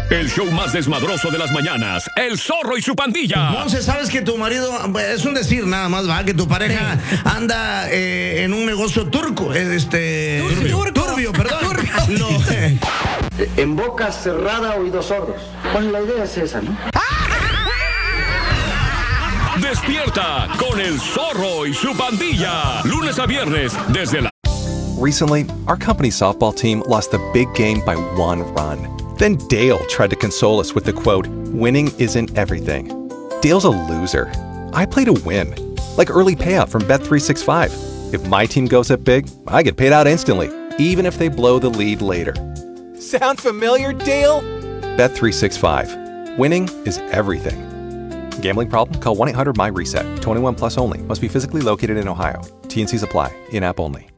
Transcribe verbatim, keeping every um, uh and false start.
El show más desmadroso de las mañanas, El Zorro y su pandilla. Monse, sabes que tu marido, es un decir nada más, va, que tu pareja anda eh, en un negocio turco, este... Turbio. Turbio, perdón. Turbio. No, eh. En boca cerrada, oídos sordos. Pues la idea es esa, ¿no? Despierta con El Zorro y su pandilla. Lunes a viernes desde la... Recently, our company softball team lost the big game by one run. Then Dale tried to console us with the quote, "Winning isn't everything." Dale's a loser. I play to win. Like early payout from Bet three sixty-five. If my team goes up big, I get paid out instantly, even if they blow the lead later. Sound familiar, Dale? Bet three sixty-five. Winning is everything. Gambling problem? Call one eight hundred M Y RESET. twenty-one plus only. Must be physically located in Ohio. T N Cs apply. In-app only.